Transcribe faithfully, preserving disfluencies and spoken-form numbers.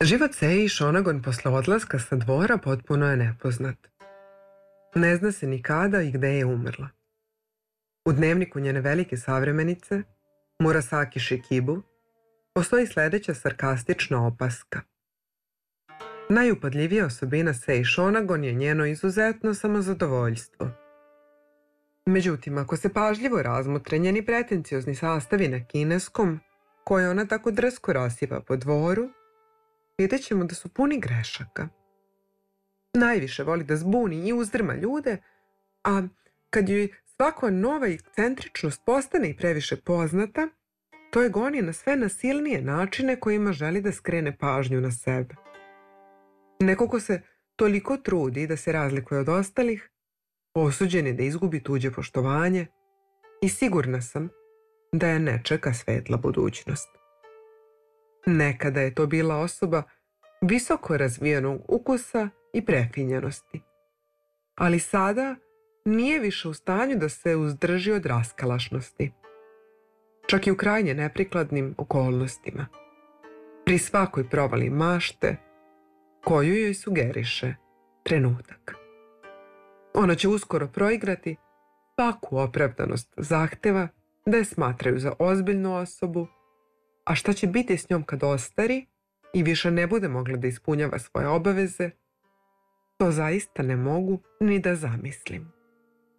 Život Seji Šonagon posle odlaska sa dvora potpuno je nepoznat. Ne zna se ni kada i gde je umrla. U dnevniku njene velike savremenice, Murasaki Shikibu, postoji sledeća sarkastična opaska. Najupadljivija osobina Sei Shonagon je njeno izuzetno samozadovoljstvo. Međutim, ako se pažljivo razmotre njeni pretenciozni sastavi na kineskom, koje ona tako drsko rasipa po dvoru, vidjet ćemo da su puni grešaka. Najviše voli da zbuni i uzdrma ljude, a kad joj svaka nova ekscentričnost postane i previše poznata, to je goni na sve nasilnije načine kojima želi da skrene pažnju na sebe. Neko ko se toliko trudi da se razlikuje od ostalih, osuđen je da izgubi tuđe poštovanje i sigurna sam da je ne čeka svetla budućnost. Nekada je to bila osoba visoko razvijenog ukusa i prefinjenosti, ali sada nije više u stanju da se uzdrži od raskalašnosti, čak i u krajnje neprikladnim okolnostima. Pri svakoj provali mašte koju joj sugeriše trenutak. Ona će uskoro proigrati svaku opravdanost zahteva da je smatraju za ozbiljnu osobu, a šta će biti s njom kad ostari i više ne bude mogla da ispunjava svoje obaveze, to zaista ne mogu ni da zamislim.